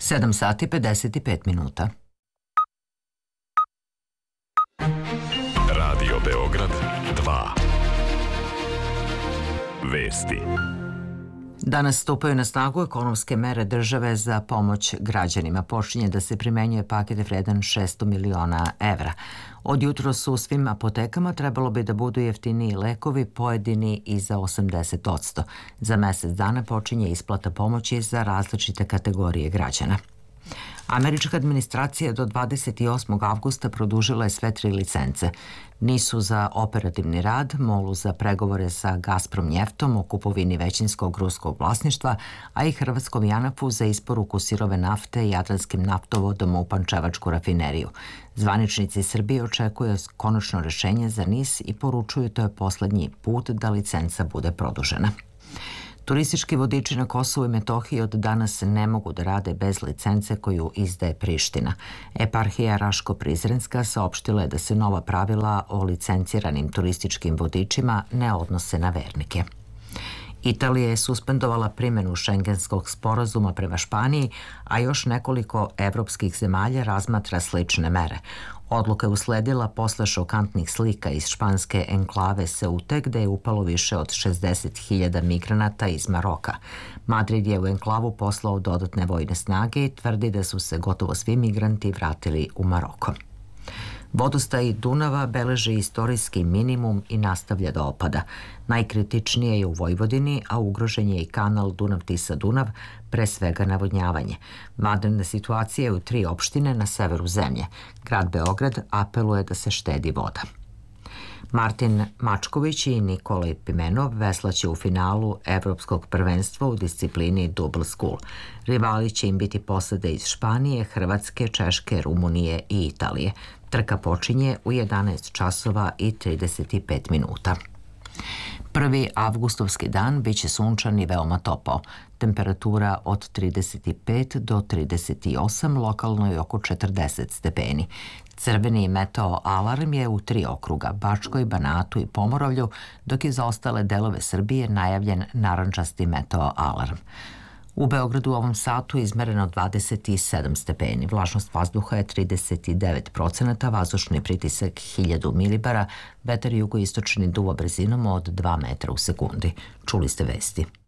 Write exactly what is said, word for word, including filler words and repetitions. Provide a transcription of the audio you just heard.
sedam sati pedeset pet minuta. Radio Beograd dva. Vesti. Danas stupaju na snagu ekonomske mere države za pomoć građanima. Počinje da se primenjuje paket vredan šesto miliona evra. Od jutro su u svim apotekama trebalo bi da budu jeftiniji lekovi, pojedini i za osamdeset posto. Za mesec dana počinje isplata pomoći za različite kategorije građana. Američka administracija do dvadeset osmog avgusta produžila je sve tri licence. Nisu za operativni rad, Molu za pregovore sa Gazprom njeftom o kupovini većinskog ruskog vlasništva, a i hrvatskom Janafu za isporuku sirove nafte Jadranskim naftovodom u Pančevačku rafineriju. Zvaničnici Srbije očekuju konačno rešenje za N I S i poručuju to je poslednji put da licenca bude produžena. Turistički vodiči na Kosovu i Metohiji od danas ne mogu da rade bez licence koju izdaje Priština. Eparhija Raško-Prizrenska saopštila je da se nova pravila o licenciranim turističkim vodičima ne odnose na vernike. Italija je suspendovala primjenu šengenskog sporazuma prema Španiji, a još nekoliko evropskih zemalja razmatra slične mere. Odluka je usledila posle šokantnih slika iz španske enklave Seute, gde je upalo više od šezdeset hiljada migranata iz Maroka. Madrid je u enklavu poslao dodatne vojne snage i tvrdi da su se gotovo svi migranti vratili u Maroko. Vodostaj Dunava beleži istorijski minimum i nastavlja da opada. Najkritičnije je u Vojvodini, a ugrožen je i kanal Dunav-Tisa-Dunav, pre svega navodnjavanje. Vanredna situacija je u tri opštine na severu zemlje. Grad Beograd apeluje da se štedi voda. Martin Mačković i Nikolaj Pimenov veslaće u finalu Evropskog prvenstva u disciplini Double Scull. Rivali će im biti posade iz Španije, Hrvatske, Češke, Rumunije i Italije. Trka počinje u jedanaest časova i trideset pet minuta. Prvi avgustovski dan biće sunčan i veoma topao. Temperatura od trideset pet do trideset osam, lokalno je oko četrdeset stepeni. Crveni meteo alarm je u tri okruga, Bačkoj, Banatu i Pomoravlju, dok je za ostale delove Srbije najavljen narandžasti meteo alarm. U Beogradu u ovom satu je izmereno dvadeset sedam stepeni, vlažnost vazduha je trideset devet procenata, vazdušni pritisak hiljadu milibara, vetar jugoistočni duva brzinom od dva metra u sekundi. Čuli ste vesti.